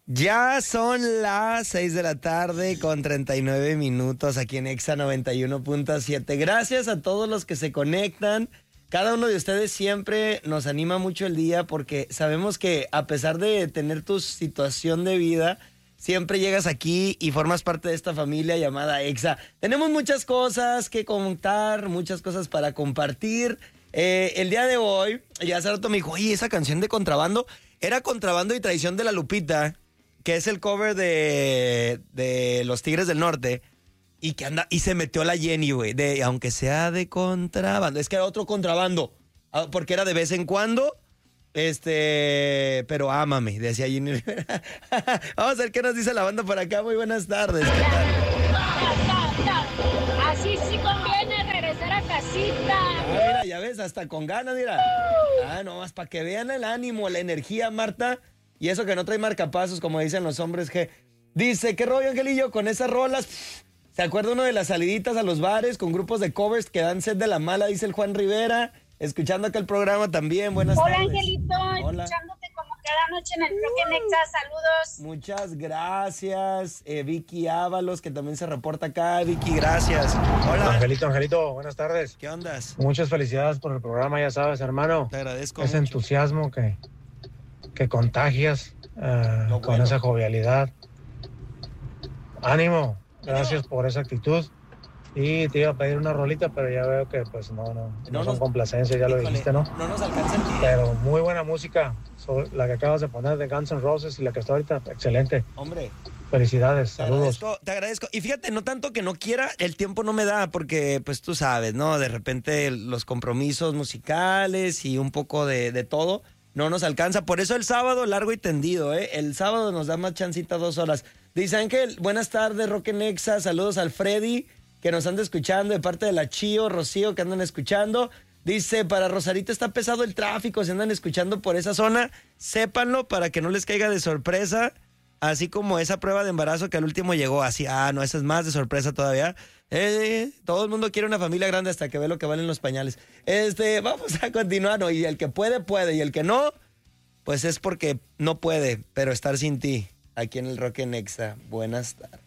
Ya son las 6 de la tarde con 39 minutos aquí en Exa 91.7. Gracias a todos los que se conectan. Cada uno de ustedes siempre nos anima mucho el día porque sabemos que a pesar de tener tu situación de vida, siempre llegas aquí y formas parte de esta familia llamada Exa. Tenemos muchas cosas que contar, muchas cosas para compartir. El día de hoy, ya hace rato me dijo, oye, esa canción de Contrabando, era Contrabando y Traición de la Lupita, que es el cover de Los Tigres del Norte, y que anda, y se metió la Jenny, güey, de aunque sea de contrabando. Es que era otro contrabando, porque era de vez en cuando, pero ámame, decía Jenny Rivera. Vamos a ver qué nos dice la banda por acá. Muy buenas tardes, ¿qué tal? Así sí conviene regresar a casita. Mira, ya ves, hasta con ganas, mira. Nomás para que vean el ánimo, la energía, Marta. Y eso que no trae marcapasos, como dicen los hombres G. Dice, ¿qué rollo, Angelillo? Con esas rolas, ¿se acuerda uno de las saliditas a los bares con grupos de covers que dan sed de la mala? Dice el Juan Rivera. Escuchando acá el programa también. Buenas tardes. Hola, Angelito. Hola. Escuchándote como cada noche en el Rock Nexa. Saludos. Muchas gracias. Vicky Ábalos, que también se reporta acá. Vicky, gracias. Hola. Angelito, buenas tardes. ¿Qué ondas? Muchas felicidades por el programa, ya sabes, hermano. Te agradezco ese mucho. Entusiasmo que contagias con bueno. esa jovialidad. Ánimo, gracias por esa actitud. Y te iba a pedir una rolita, pero ya veo que pues no son complacencias, ya lo dijiste, ¿no? No nos alcanza el tiempo. Pero muy buena música, la que acabas de poner de Guns N' Roses y la que está ahorita, excelente. Hombre. Felicidades, saludos. Te agradezco. Y fíjate, no tanto que no quiera, el tiempo no me da, porque pues tú sabes, ¿no? De repente los compromisos musicales y un poco de todo no nos alcanza. Por eso el sábado largo y tendido, ¿eh? El sábado nos da más chancita 2 horas. Dice Ángel, buenas tardes, Rock Nexa. Saludos al Freddy, que nos anda escuchando, de parte de la Chío, Rocío, que andan escuchando. Dice, para Rosarito está pesado el tráfico, si andan escuchando por esa zona, sépanlo para que no les caiga de sorpresa, así como esa prueba de embarazo que al último llegó así, no, esa es más de sorpresa todavía. Todo el mundo quiere una familia grande hasta que ve lo que valen los pañales. Vamos a continuar, ¿no? Y el que puede, puede, y el que no, pues es porque no puede, pero estar sin ti, aquí en el Rock Nexa. Buenas tardes.